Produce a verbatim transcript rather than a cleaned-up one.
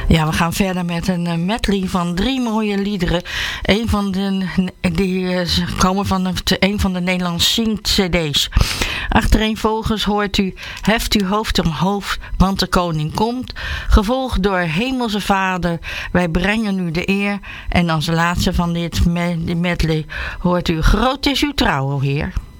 Ja, we gaan verder met een uh, medley van drie mooie liederen. Een van de, die uh, komen van de, een van de Nederlandse Zingt-C D's. Achtereenvolgens hoort u Heft uw hoofd omhoog, want de koning komt. Gevolgd door Hemelse Vader, wij brengen u de eer. En als laatste van dit medley hoort u Groot is uw trouw, o Heer.